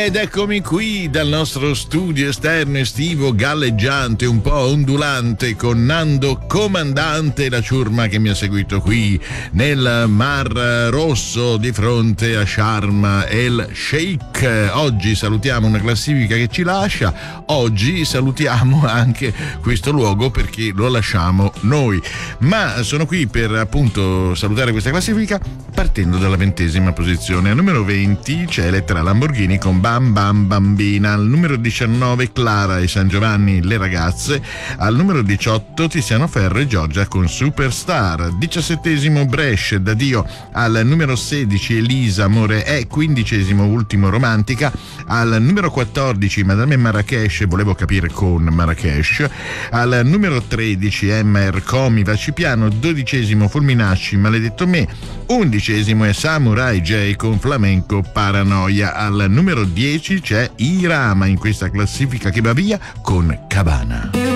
Ed eccomi qui dal nostro studio esterno estivo galleggiante, un po' ondulante, con Nando comandante, la ciurma che mi ha seguito qui nel Mar Rosso di fronte a Sharm el Sheikh. Oggi salutiamo una classifica che ci lascia, oggi salutiamo anche questo luogo perché lo lasciamo noi. Ma sono qui per appunto salutare questa classifica partendo dalla 20ª posizione. Al numero 20 c'è Elettra Lamborghini con Bam Bam Bambina. Al numero 19 Clara e San Giovanni Le Ragazze. Al numero 18 Tiziano Ferro e Giorgia con Superstar. 17° Brescia da Dio. Al numero 16 Elisa Amore è. 15° Ultimo Romantica. Al numero 14 Madame Marrakesh, volevo capire con Marrakesh. Al numero 13 Emma Ercomi Vacipiano. 12° Fulminacci Maledetto Me. 11° è Samurai J con Flamenco Paranoia. Al numero 10 c'è Irama in questa classifica che va via con Cabana.